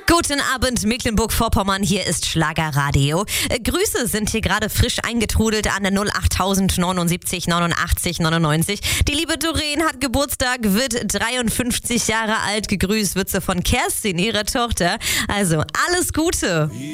Guten Abend, Mecklenburg-Vorpommern, hier ist Schlagerradio. Grüße sind hier gerade frisch eingetrudelt an der 08000 79 89 99. Die liebe Doreen hat Geburtstag, wird 53 Jahre alt. Gegrüßt wird sie von Kerstin, ihrer Tochter. Also alles Gute.